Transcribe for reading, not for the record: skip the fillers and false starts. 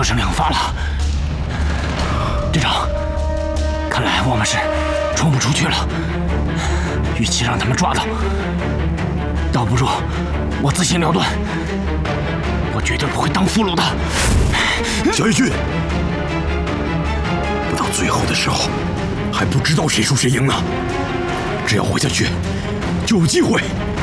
成两方了。队长，看来我们是冲不出去了。与其让他们抓到，倒不如我自行了断。我绝对不会当俘虏的。 小义军，不到最后的时候，还不知道谁输谁赢呢。只要活下去，就有机会